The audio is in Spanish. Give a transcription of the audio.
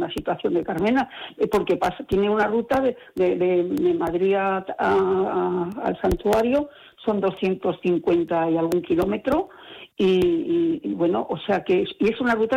una situación de Carmena, porque tiene una ruta de Madrid al santuario, son 250 y algún kilómetro, y bueno, o sea que es una ruta